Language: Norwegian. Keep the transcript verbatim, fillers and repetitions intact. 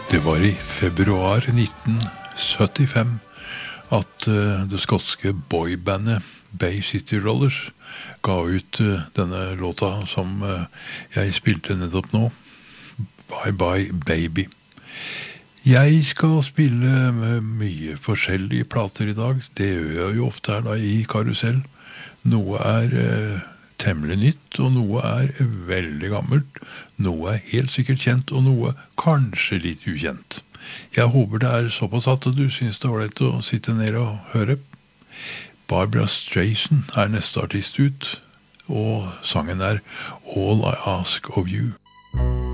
Det var i februar nitten syttifem at uh, det skotske boybandet Bay City Rollers ga ut uh, denne låta som uh, jeg spilte nettopp nå, Bye Bye Baby. Jeg skal spille med mye forskjellige plater i dag. Det gjør jeg jo ofte her da i Karusell. Noe er uh, temmelig nytt, og noe er veldig gammelt. Noe er helt sikkert kjent, og noe kanskje litt ukjent. Jeg håper det er såpass at du synes det er ålreit å sitte ned og høre. Barbra Streisand er neste artist ut, og sangen er All I Ask of You.